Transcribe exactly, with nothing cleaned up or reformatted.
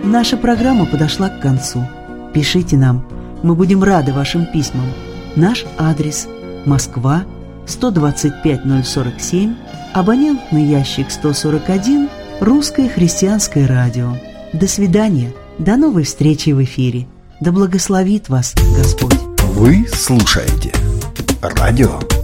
Наша программа подошла к концу. Пишите нам, мы будем рады вашим письмам. Наш адрес: Москва, сто двадцать пять ноль сорок семь, абонентный ящик сто сорок один, Русское христианское радио. До свидания, до новой встречи в эфире. Да благословит вас Господь. Вы слушаете радио